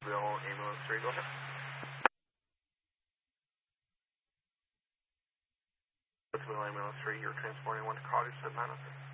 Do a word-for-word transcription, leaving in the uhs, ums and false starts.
Bill, ambulance three, go ahead. Bill, ambulance three, you're transporting one to Cottage, said nine oh six.